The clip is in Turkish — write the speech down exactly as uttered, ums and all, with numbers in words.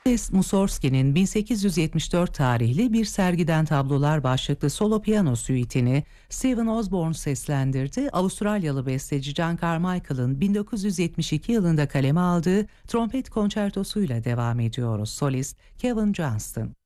Mussorgsky'nin bin sekiz yüz yetmiş dört tarihli Bir Sergiden Tablolar başlıklı solo piyano süitini Steven Osborne seslendirdi. Avustralyalı besteci John Carmichael'ın bin dokuz yüz yetmiş iki yılında kaleme aldığı trompet konçertosuyla devam ediyoruz. Solist Kevin Johnston.